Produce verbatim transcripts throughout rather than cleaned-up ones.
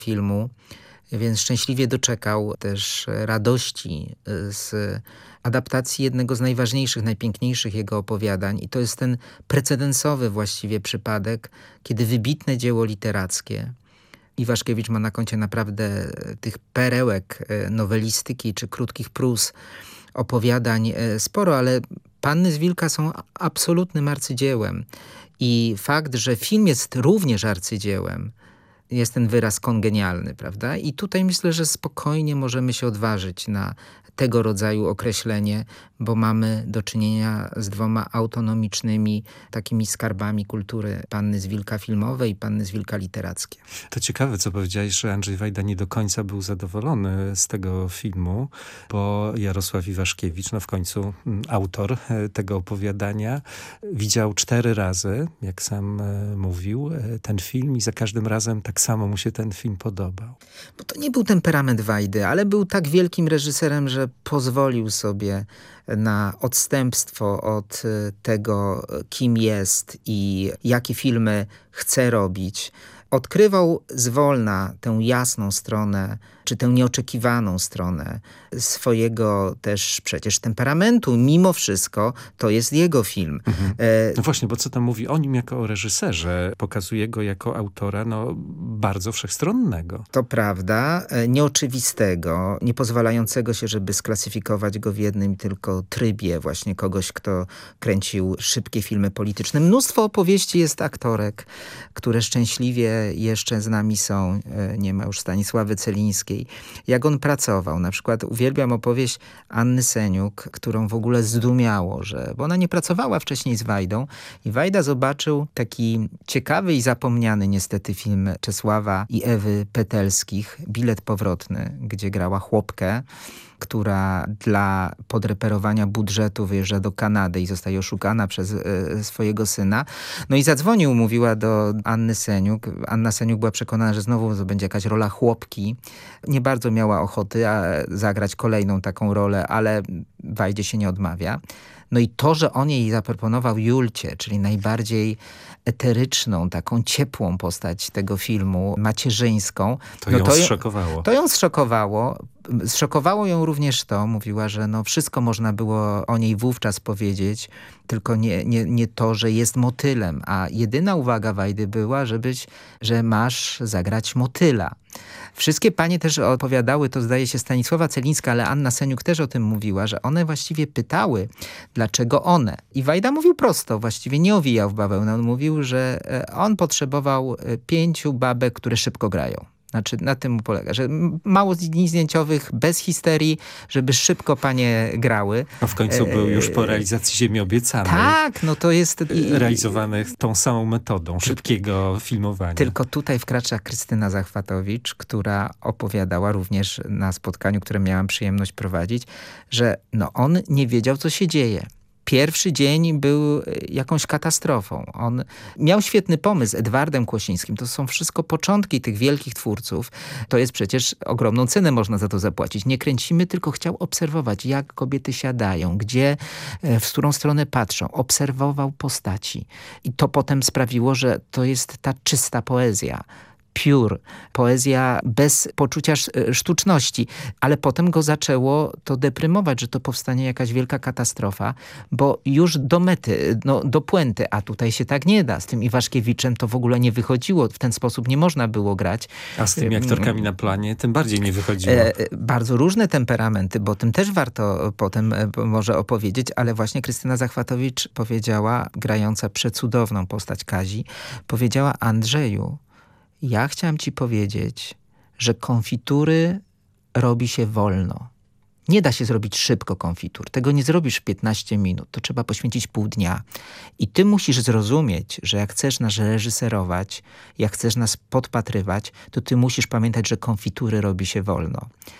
filmu, więc szczęśliwie doczekał też radości z adaptacji jednego z najważniejszych, najpiękniejszych jego opowiadań. I to jest ten precedensowy właściwie przypadek, kiedy wybitne dzieło literackie, Iwaszkiewicz ma na koncie naprawdę tych perełek nowelistyki czy krótkich prós, opowiadań sporo, ale Panny z Wilka są absolutnym arcydziełem. I fakt, że film jest również arcydziełem, jest ten wyraz kongenialny, prawda? I tutaj myślę, że spokojnie możemy się odważyć na tego rodzaju określenie, bo mamy do czynienia z dwoma autonomicznymi takimi skarbami kultury. Panny z Wilka filmowe i Panny z Wilka literackie. To ciekawe, co powiedziałeś, że Andrzej Wajda nie do końca był zadowolony z tego filmu, bo Jarosław Iwaszkiewicz, no w końcu autor tego opowiadania, widział cztery razy, jak sam mówił, ten film i za każdym razem tak samo mu się ten film podobał. Bo to nie był temperament Wajdy, ale był tak wielkim reżyserem, że pozwolił sobie na odstępstwo od tego, kim jest i jakie filmy chce robić. Odkrywał zwolna tę jasną stronę, czy tę nieoczekiwaną stronę swojego też przecież temperamentu. Mimo wszystko to jest jego film. Mhm. E... No właśnie, bo co tam mówi o nim jako o reżyserze? Pokazuje go jako autora no, bardzo wszechstronnego. To prawda, nieoczywistego, nie pozwalającego się, żeby sklasyfikować go w jednym tylko trybie właśnie kogoś, kto kręcił szybkie filmy polityczne. Mnóstwo opowieści jest aktorek, które szczęśliwie jeszcze z nami są. Nie ma już Stanisławy Celińskiej. Jak on pracował. Na przykład uwielbiam opowieść Anny Seniuk, którą w ogóle zdumiało, że, bo ona nie pracowała wcześniej z Wajdą i Wajda zobaczył taki ciekawy i zapomniany niestety film Czesława i Ewy Petelskich, Bilet powrotny, gdzie grała chłopkę, która dla podreperowania budżetu wyjeżdża do Kanady i zostaje oszukana przez e, swojego syna. No i zadzwonił, mówiła do Anny Seniuk. Anna Seniuk była przekonana, że znowu to będzie jakaś rola chłopki. Nie bardzo miała ochoty a, zagrać kolejną taką rolę, ale Wajdzie się nie odmawia. No i to, że on jej zaproponował Julcie, czyli najbardziej eteryczną, taką ciepłą postać tego filmu, macierzyńską. To no ją to zszokowało. To ją zszokowało. Zszokowało ją również to, mówiła, że no wszystko można było o niej wówczas powiedzieć, tylko nie, nie, nie to, że jest motylem. A jedyna uwaga Wajdy była, żebyś, że masz zagrać motyla. Wszystkie panie też opowiadały, to zdaje się Stanisława Celińska, ale Anna Seniuk też o tym mówiła, że one właściwie pytały, dlaczego one. I Wajda mówił prosto, właściwie nie owijał w bawełnę. On mówił, że on potrzebował pięciu babek, które szybko grają. Znaczy na tym mu polega, że mało dni zdjęciowych, bez histerii, żeby szybko panie grały. No w końcu był już po realizacji Ziemi Obiecanej. Tak, no to jest... Realizowanych tą samą metodą szybkiego filmowania. Tylko tutaj wkracza Krystyna Zachwatowicz, która opowiadała również na spotkaniu, które miałam przyjemność prowadzić, że no on nie wiedział, co się dzieje. Pierwszy dzień był jakąś katastrofą. On miał świetny pomysł z Edwardem Kłosińskim. To są wszystko początki tych wielkich twórców. To jest przecież ogromną cenę można za to zapłacić. Nie kręcimy, tylko chciał obserwować, jak kobiety siadają, gdzie, w którą stronę patrzą. Obserwował postaci. I to potem sprawiło, że to jest ta czysta poezja. Pure, poezja bez poczucia sztuczności, ale potem go zaczęło to deprymować, że to powstanie jakaś wielka katastrofa, bo już do mety, no, do puenty, a tutaj się tak nie da. Z tym Iwaszkiewiczem to w ogóle nie wychodziło, w ten sposób nie można było grać. A z tymi aktorkami na planie tym bardziej nie wychodziło. E, bardzo różne temperamenty, bo o tym też warto potem może opowiedzieć, ale właśnie Krystyna Zachwatowicz powiedziała, grająca przecudowną postać Kazi, powiedziała: Andrzeju, ja chciałam ci powiedzieć, że konfitury robi się wolno. Nie da się zrobić szybko konfitur. Tego nie zrobisz w piętnaście minut. To trzeba poświęcić pół dnia. I ty musisz zrozumieć, że jak chcesz nas reżyserować, jak chcesz nas podpatrywać, to ty musisz pamiętać, że konfitury robi się wolno.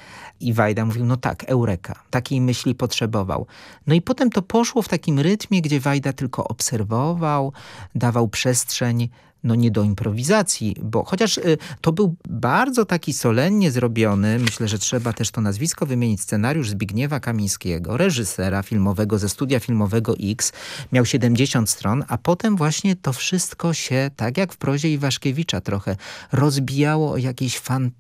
I Wajda mówił, no tak, eureka. Takiej myśli potrzebował. No i potem to poszło w takim rytmie, gdzie Wajda tylko obserwował, dawał przestrzeń no nie do improwizacji, bo chociaż y, to był bardzo taki solennie zrobiony, myślę, że trzeba też to nazwisko wymienić, scenariusz Zbigniewa Kamińskiego, reżysera filmowego ze Studia Filmowego X, miał siedemdziesiąt stron, a potem właśnie to wszystko się, tak jak w prozie Iwaszkiewicza trochę, rozbijało o jakieś fantazje,